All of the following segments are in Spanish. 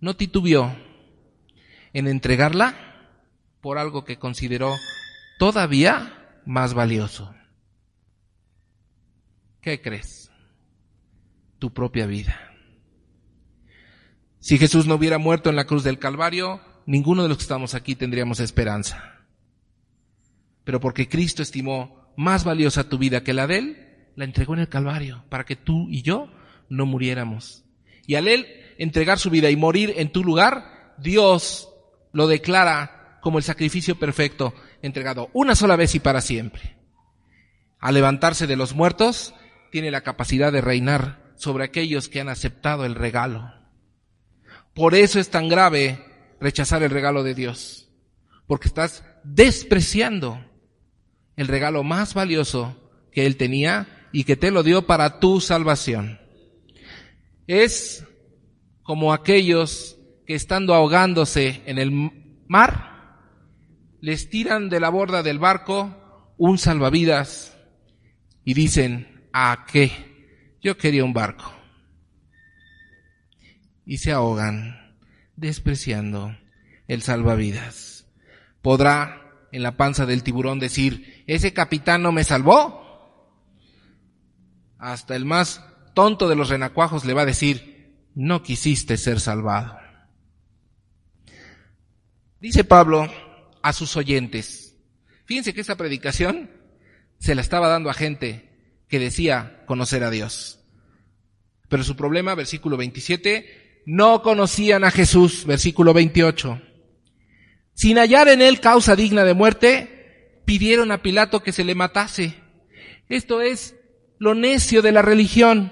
no titubeó en entregarla por algo que consideró todavía más valioso. ¿Qué crees? Tu propia vida. Si Jesús no hubiera muerto en la cruz del Calvario, ninguno de los que estamos aquí tendríamos esperanza. Pero porque Cristo estimó más valiosa tu vida que la de Él, la entregó en el Calvario para que tú y yo no muriéramos. Y al Él entregar su vida y morir en tu lugar, Dios lo declara como el sacrificio perfecto, entregado una sola vez y para siempre. Al levantarse de los muertos, tiene la capacidad de reinar sobre aquellos que han aceptado el regalo. Por eso es tan grave rechazar el regalo de Dios, porque estás despreciando el regalo más valioso que Él tenía y que te lo dio para tu salvación. Es como aquellos que estando ahogándose en el mar, les tiran de la borda del barco un salvavidas y dicen, ¿a qué? Yo quería un barco. Y se ahogan, despreciando el salvavidas. ¿Podrá en la panza del tiburón decir, ese capitán no me salvó? Hasta el más tonto de los renacuajos le va a decir, no quisiste ser salvado. Dice Pablo a sus oyentes, fíjense que esa predicación se la estaba dando a gente que decía conocer a Dios. Pero su problema, versículo 27, no conocían a Jesús, versículo 28. Sin hallar en Él causa digna de muerte, pidieron a Pilato que se le matase. Esto es lo necio de la religión.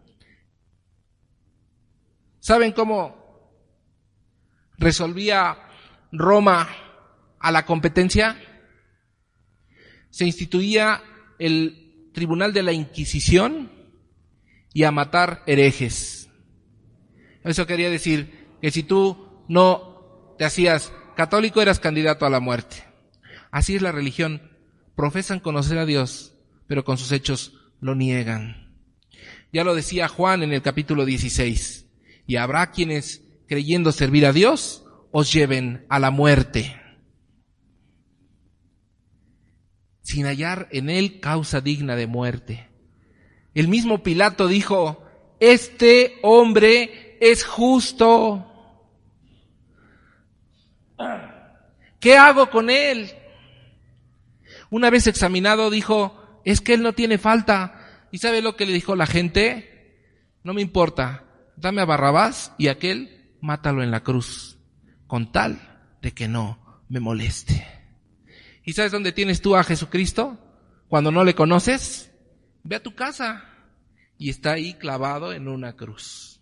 ¿Saben cómo resolvía Roma a la competencia? Se instituía el tribunal de la Inquisición y a matar herejes. Eso quería decir que si tú no te hacías católico eras candidato a la muerte. Así es la religión. Profesan conocer a Dios, pero con sus hechos lo niegan. Ya lo decía Juan en el capítulo 16. Y habrá quienes, creyendo servir a Dios, os lleven a la muerte, sin hallar en Él causa digna de muerte. El mismo Pilato dijo, este hombre es justo. ¿Qué hago con él? Una vez examinado dijo, es que él no tiene falta. ¿Y sabe lo que le dijo la gente? No me importa, dame a Barrabás y aquel mátalo en la cruz, con tal de que no me moleste. ¿Y sabes dónde tienes tú a Jesucristo? Cuando no le conoces, ve a tu casa y está ahí clavado en una cruz.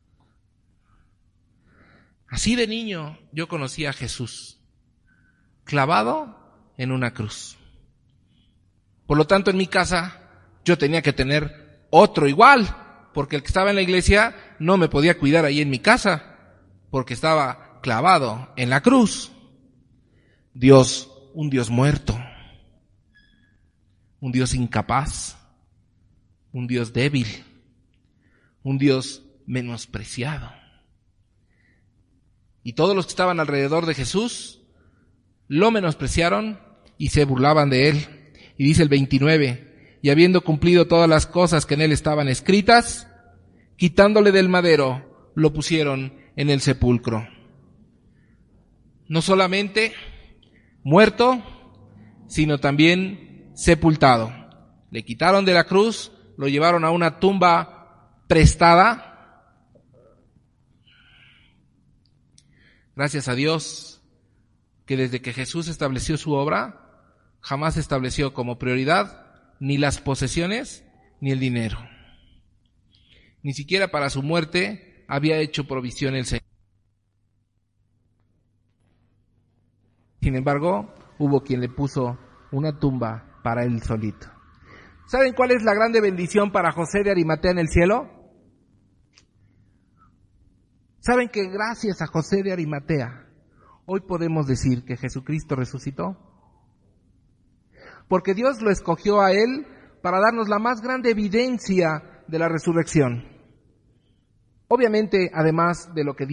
Así de niño yo conocí a Jesús, clavado en una cruz. Por lo tanto, en mi casa yo tenía que tener otro igual, porque el que estaba en la iglesia no me podía cuidar ahí en mi casa, porque estaba clavado en la cruz. Dios, un Dios muerto, un Dios incapaz, un Dios débil, un Dios menospreciado. Y todos los que estaban alrededor de Jesús lo menospreciaron y se burlaban de él. Y dice el 29, y habiendo cumplido todas las cosas que en él estaban escritas, quitándole del madero, lo pusieron en el sepulcro. No solamente muerto, sino también sepultado. Le quitaron de la cruz, lo llevaron a una tumba prestada. Gracias a Dios que desde que Jesús estableció su obra, jamás estableció como prioridad ni las posesiones ni el dinero. Ni siquiera para su muerte había hecho provisión el Señor. Sin embargo, hubo quien le puso una tumba para él solito. ¿Saben cuál es la grande bendición para José de Arimatea en el cielo? ¿Saben que gracias a José de Arimatea hoy podemos decir que Jesucristo resucitó? Porque Dios lo escogió a él para darnos la más grande evidencia de la resurrección. Obviamente, además de lo que